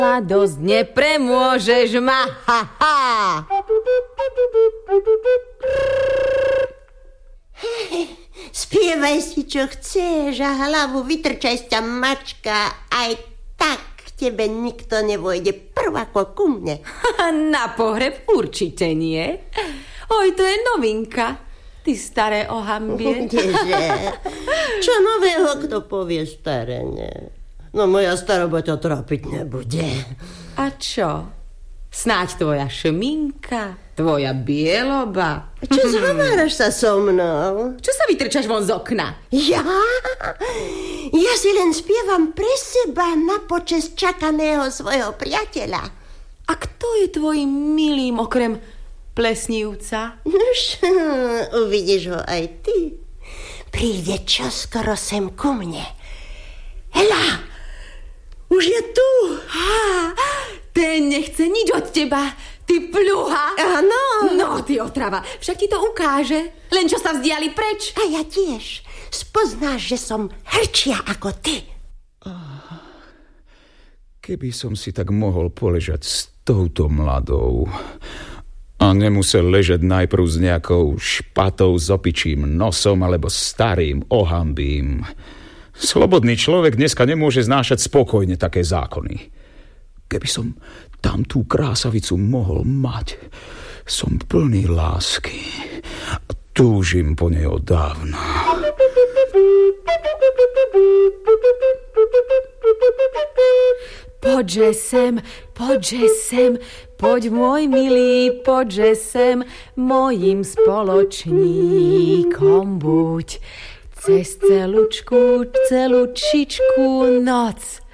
Dosť nepremôžeš ma, ha, ha. Spievaj si, čo chceš a hlavu vytrčaj z ťa mačka. Aj tak k tebe nikto nevojde prvako ku mne. Na pohreb určite nie. Oj, to je novinka. Ty staré ohambie. Kdeže? Čo nového, kto povie staré, nie? No moja staroba ťa trápiť nebude. A čo? Snáď tvoja šminka, tvoja bieloba. Čo zhováraš sa so mnou? Čo sa vytrčaš von z okna? Ja? Ja si len spievam pre seba na počesť čakaného svojho priateľa. A kto je tvojim milým okrem plesnívca? Nuž, uvidíš ho aj ty. Príde čoskoro sem ku mne. Hela, už je tu. Ten nechce nič od teba, ty pľuha. Áno. No, ty otrava, však ti to ukáže. Len čo sa vzdiali preč. A ja tiež. Spoznáš, že som hrčia ako ty. Keby som si tak mohol poležať s touto mladou a nemusel ležať najprv s nejakou špatou s opičím nosom alebo starým ohambím. Slobodný človek dneska nemôže znášať spokojne také zákony. Keby som tam tú krásavicu mohol mať, som plný lásky a túžim po nej od dávna. Poďže sem, poď môj milý, poďže sem, mojím spoločníkom buď. Cez celúčičku noc.